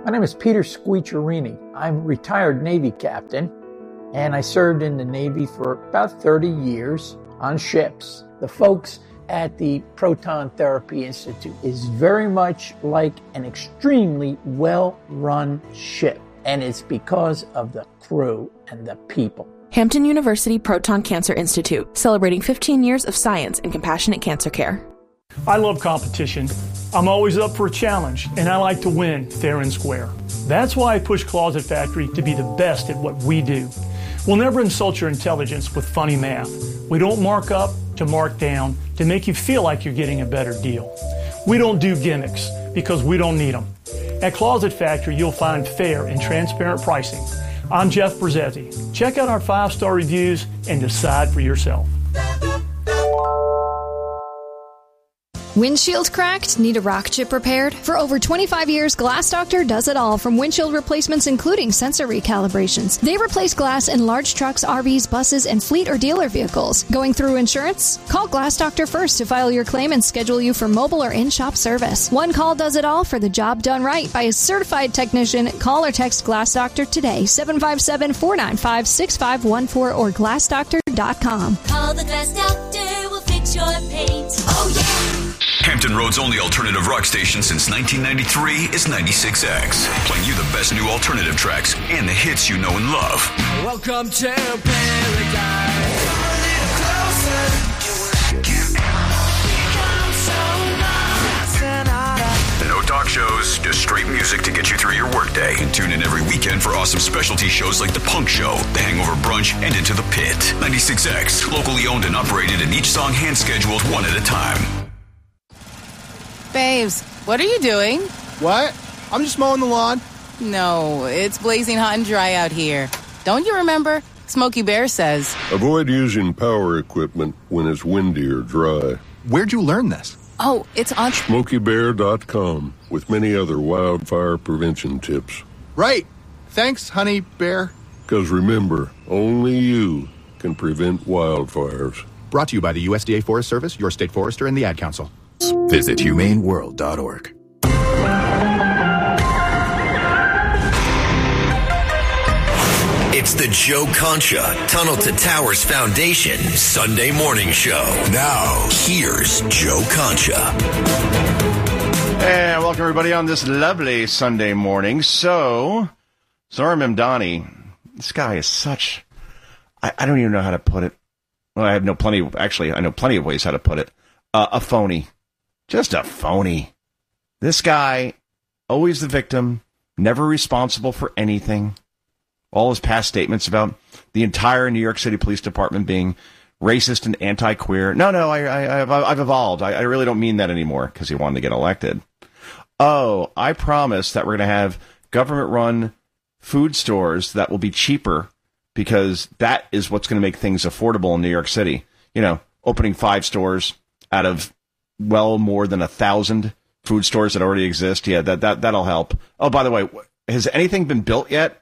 My name is Peter Squicciarini. I'm a retired Navy captain, and I served in the Navy for about 30 years on ships. The folks at the Proton Therapy Institute is very much like an extremely well-run ship, and it's because of the crew and the people. Hampton University Proton Cancer Institute, celebrating 15 years of science and compassionate cancer care. I love competition. I'm always up for a challenge, and I like to win fair and square. That's why I push Closet Factory to be the best at what we do. We'll never insult your intelligence with funny math. We don't mark up to mark down to make you feel like you're getting a better deal. We don't do gimmicks because we don't need them. At Closet Factory, you'll find fair and transparent pricing. I'm Jeff Brzezzi. Check out our 5-star reviews and decide for yourself. Windshield cracked? Need a rock chip repaired? For over 25 years, Glass Doctor does it all, from windshield replacements including sensor recalibrations. They replace glass in large trucks, RVs, buses, and fleet or dealer vehicles. Going through insurance? Call Glass Doctor first to file your claim and schedule you for mobile or in-shop service. One call does it all for the job done right by a certified technician. Call or text Glass Doctor today, 757-495-6514 or glassdoctor.com. Call the Glass Doctor, we'll fix your paint. Oh, yeah! Hampton Road's only alternative rock station since 1993 is 96X, playing you the best new alternative tracks and the hits you know and love. Welcome to paradise. No talk shows, just straight music to get you through your workday. And tune in every weekend for awesome specialty shows like The Punk Show, The Hangover Brunch, and Into the Pit. 96X, locally owned and operated, and each song hand-scheduled one at a time. Babes, what are you doing? What? I'm just mowing the lawn. No, it's blazing hot and dry out here. Don't you remember? Smokey Bear says, avoid using power equipment when it's windy or dry. Where'd you learn this? Oh, it's on SmokeyBear.com with many other wildfire prevention tips. Right. Thanks, honey bear. Because remember, only you can prevent wildfires. Brought to you by the USDA Forest Service, your state forester, and the Ad Council. Visit humaneworld.org. It's the Joe Concha Tunnel to Towers Foundation Sunday morning show. Now, here's Joe Concha. And welcome everybody on this lovely Sunday morning. So, Zohran Mamdani, this guy is such, I don't even know how to put it. Well, I know plenty of ways how to put it. A phony. Just a phony. This guy, always the victim, never responsible for anything. All his past statements about the entire New York City Police Department being racist and anti-queer. No, I've evolved. I really don't mean that anymore because he wanted to get elected. Oh, I promise that we're going to have government-run food stores that will be cheaper because that is what's going to make things affordable in New York City. You know, opening 5 stores out of well more than 1,000 food stores that already exist. Yeah, that'll help. Oh, by the way, has anything been built yet?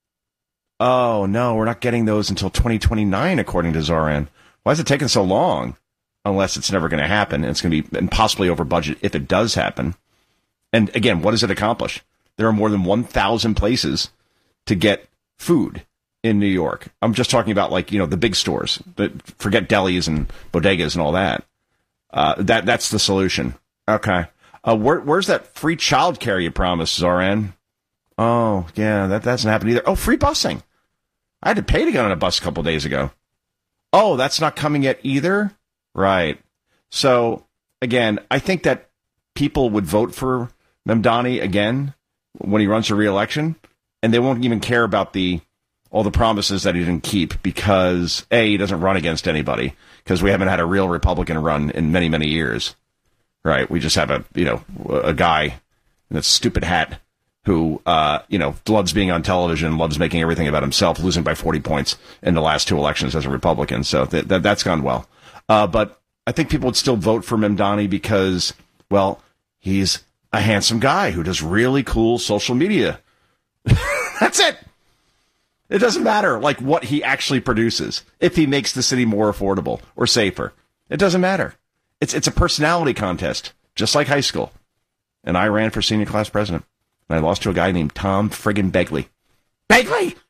Oh, no, we're not getting those until 2029, according to Zohran. Why is it taking so long? Unless it's never going to happen. And it's going to be impossibly over budget if it does happen. And again, what does it accomplish? There are more than 1,000 places to get food in New York. I'm just talking about, like, the big stores. Forget delis and bodegas and all that. That's the solution. Okay. Where's that free childcare you promised, Zohran? Oh, yeah, that doesn't happen either. Oh, free busing. I had to pay to get on a bus a couple days ago. Oh, that's not coming yet either? Right. So, again, I think that people would vote for Mamdani again when he runs for re-election, and they won't even care about all the promises that he didn't keep because, A, he doesn't run against anybody because we haven't had a real Republican run in many, many years. Right. We just have a guy in that stupid hat who, loves being on television, loves making everything about himself, losing by 40 points in the last 2 elections as a Republican. So that's gone well. But I think people would still vote for Mamdani because, well, he's a handsome guy who does really cool social media. That's it. It doesn't matter, like, what he actually produces, if he makes the city more affordable or safer. It doesn't matter. It's a personality contest, just like high school. And I ran for senior class president. And I lost to a guy named Tom friggin' Begley. Begley!